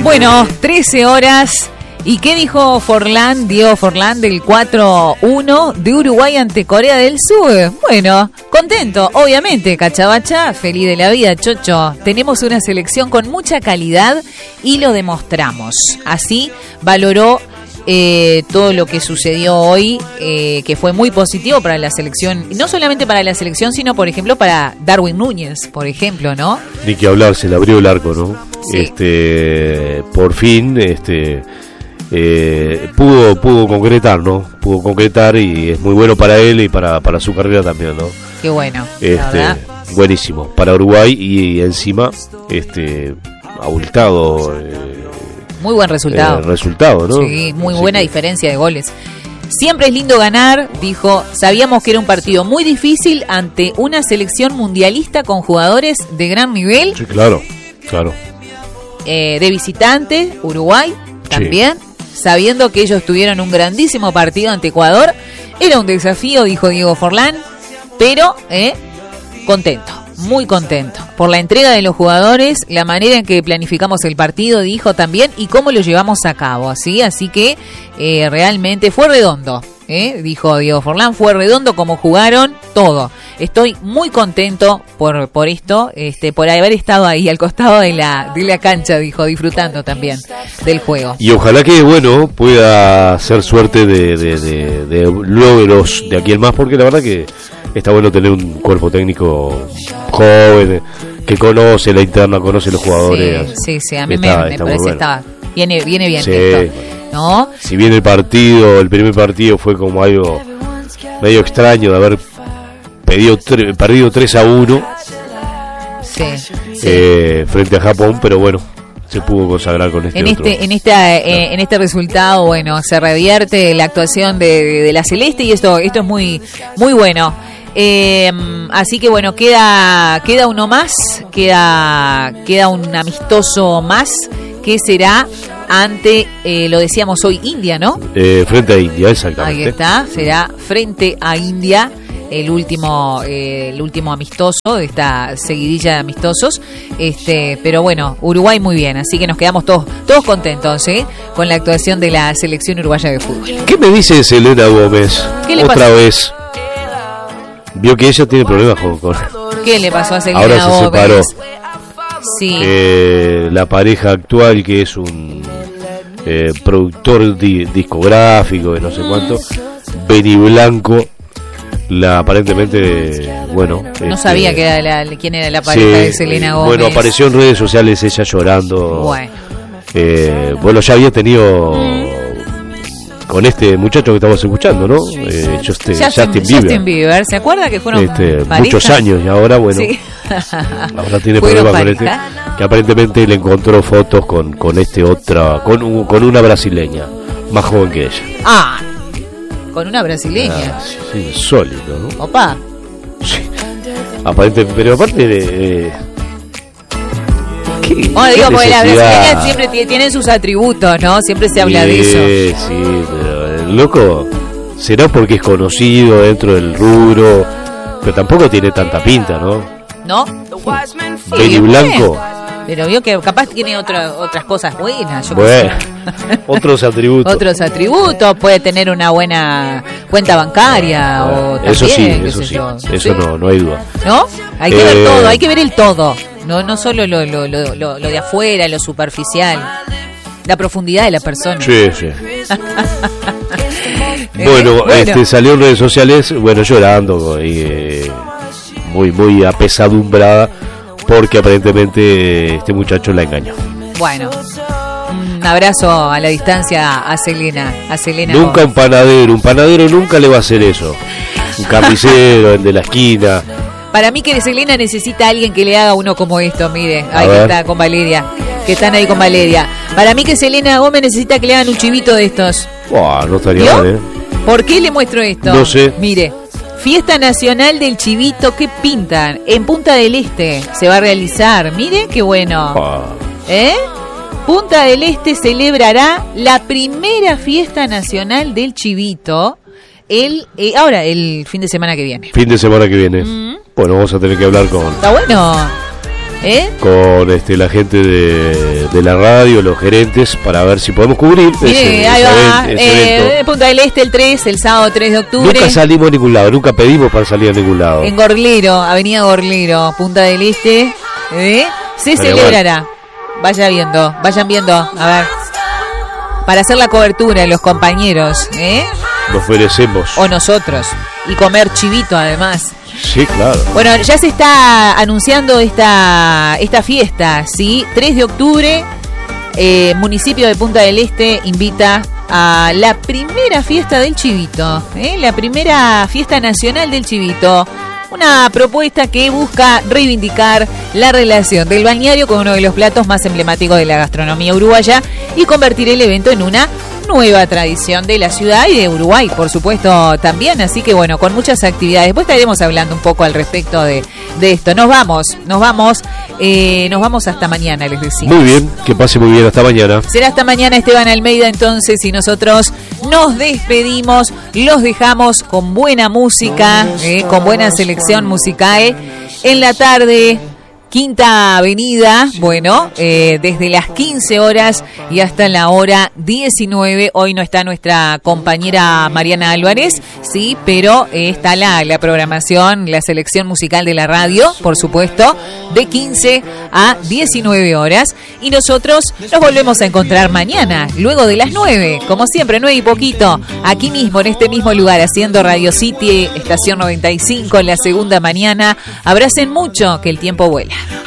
Bueno, 13 horas. ¿Y qué dijo Forlán, Diego Forlán, del 4-1 de Uruguay ante Corea del Sur? Bueno, contento, obviamente, Cachabacha, feliz de la vida, Chocho. Tenemos una selección con mucha calidad y lo demostramos. Así valoró todo lo que sucedió hoy, que fue muy positivo para la selección, no solamente para la selección, sino, por ejemplo, para Darwin Núñez, por ejemplo, ¿no? Ni que hablar, se le abrió el arco, ¿no? Sí. Por fin, pudo concretar, ¿no? Pudo concretar y es muy bueno para él y para su carrera también, ¿no? Qué bueno, la verdad. Buenísimo para Uruguay y encima abultado. Muy buen resultado. Resultado, ¿no? Sí, muy Así buena diferencia de goles. Siempre es lindo ganar, dijo. Sabíamos que era un partido muy difícil ante una selección mundialista con jugadores de gran nivel. Sí, claro. De visitante, Uruguay también. Sí. Sabiendo que ellos tuvieron un grandísimo partido ante Ecuador. Era un desafío, dijo Diego Forlán, pero contento. Muy contento por la entrega de los jugadores, la manera en que planificamos el partido, dijo también, y cómo lo llevamos a cabo, así que realmente fue redondo, dijo Diego Forlán, fue redondo como jugaron todo. Estoy muy contento por esto, por haber estado ahí al costado de la cancha, dijo, disfrutando también del juego. Y ojalá que, bueno, pueda ser suerte de logros de aquí en más, porque la verdad que está bueno tener un cuerpo técnico joven, que conoce la interna, conoce los jugadores. Sí, a mí me parece que está viene bien, sí, esto, ¿no? Si bien el primer partido fue como algo medio extraño de haber perdido 3-1 frente a Japón, pero bueno, se pudo consagrar con en este resultado. Bueno, se revierte la actuación de la Celeste y esto es muy muy bueno. Así que bueno, queda uno más, queda un amistoso más que será ante, lo decíamos hoy, India, ¿no? Frente a India, exactamente. Ahí está, será frente a India el último amistoso de esta seguidilla de amistosos, pero bueno, Uruguay muy bien, así que nos quedamos todos contentos, con la actuación de la selección uruguaya de fútbol. ¿Qué me dice Selena Gómez? ¿Qué le otra pasó? Vez vio que ella tiene problemas con ¿Qué le pasó a Selena Gómez? Ahora se separó. Sí. La pareja actual, que es un productor discográfico de no sé cuánto, Benny Blanco, aparentemente, bueno, no sabía quién era la pareja de Selena Gómez. Bueno, apareció en redes sociales ella llorando. Bueno, ya había tenido con este muchacho que estamos escuchando, ¿no? Justin Bieber. ¿Se acuerda que fueron muchos años y ahora, bueno, sí. Ahora tiene problemas con que aparentemente le encontró fotos con con una brasileña más joven que ella. Con una brasileña. Sí, insólito, ¿no? Opa. Sí. Pero aparte de digo, porque las brasileñas siempre tienen sus atributos, ¿no? Siempre se habla de eso. Sí, pero el loco será porque es conocido dentro del rubro, pero tampoco tiene tanta pinta, ¿no? ¿No? Benny Blanco. Pero vio que capaz tiene otras cosas buenas. Otros atributos. Otros atributos. Puede tener una buena cuenta bancaria. O también, eso sí. Eso no hay duda. ¿No? Hay que ver todo, hay que ver el todo. No solo lo de afuera, lo superficial. La profundidad de la persona. Sí. Bueno, salió en redes sociales, llorando y muy apesadumbrada porque aparentemente este muchacho la engañó. Bueno, un abrazo a la distancia a Selena. Nunca un panadero nunca le va a hacer eso. Un carnicero, el de la esquina. Para mí que Selena necesita a alguien que le haga uno como esto, mire, ahí que está con Valeria, que están ahí con Valeria. Para mí que Selena Gómez necesita que le hagan un chivito de estos. No estaría mal, ¿Por qué le muestro esto? No sé. Mire, Fiesta Nacional del Chivito, ¿qué pintan? En Punta del Este se va a realizar. Mire qué bueno. Punta del Este celebrará la primera Fiesta Nacional del Chivito el fin de semana que viene. Bueno, vamos a tener que hablar con... Está bueno. con la gente de la radio, los gerentes, para ver si podemos cubrir ese evento. Punta del Este el 3, el sábado 3 de octubre. Nunca salimos a ningún lado, nunca pedimos para salir a ningún lado. En Gorlero, Avenida Gorlero, Punta del Este, se celebrará. Vayan viendo, a ver, para hacer la cobertura, los compañeros, Nos ofrecemos. O nosotros, y comer chivito además. Sí, claro. Bueno, ya se está anunciando esta fiesta, ¿sí? 3 de octubre, municipio de Punta del Este invita a la primera fiesta del chivito, la primera fiesta nacional del chivito. Una propuesta que busca reivindicar la relación del balneario con uno de los platos más emblemáticos de la gastronomía uruguaya y convertir el evento en una nueva tradición de la ciudad y de Uruguay, por supuesto, también. Así que bueno, con muchas actividades. Después estaremos hablando un poco al respecto de esto. Nos vamos hasta mañana, les decía. Muy bien, que pase muy bien, hasta mañana. Será hasta mañana, Esteban Almeida, entonces, y nosotros nos despedimos, los dejamos con buena música, con buena selección musical. En la tarde, Quinta Avenida, bueno, desde las 15 horas y hasta la hora 19. Hoy no está nuestra compañera Mariana Álvarez, sí, pero está la programación, la selección musical de la radio, por supuesto, de 15 a 19 horas. Y nosotros nos volvemos a encontrar mañana, luego de las 9, como siempre, 9 y poquito, aquí mismo, en este mismo lugar, haciendo Radio City, estación 95, en la segunda mañana. Abracen mucho, que el tiempo vuela.